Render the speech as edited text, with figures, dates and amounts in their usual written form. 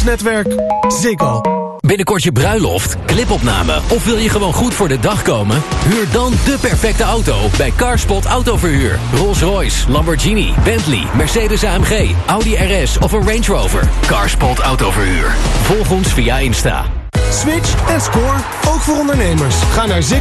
netwerk Ziggo. Binnenkort je bruiloft, clipopname of wil je gewoon goed voor de dag komen? Huur dan de perfecte auto bij Carspot Autoverhuur. Rolls-Royce, Lamborghini, Bentley, Mercedes AMG, Audi RS of een Range Rover. Carspot Autoverhuur. Volg ons via Insta. Switch en score, ook voor ondernemers. Ga naar Ziggo.